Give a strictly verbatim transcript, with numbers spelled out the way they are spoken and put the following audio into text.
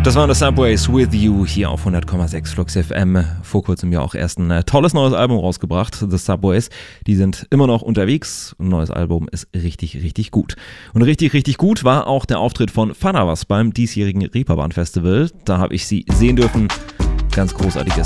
Das waren The Subways with You hier auf hundert Komma sechs Flux F M. Vor kurzem ja auch erst ein äh, tolles neues Album rausgebracht, The Subways. Die sind immer noch unterwegs. Ein neues Album ist richtig, richtig gut. Und richtig, richtig gut war auch der Auftritt von Fanawas beim diesjährigen Reeperbahn Festival. Da habe ich sie sehen dürfen. Ganz großartiges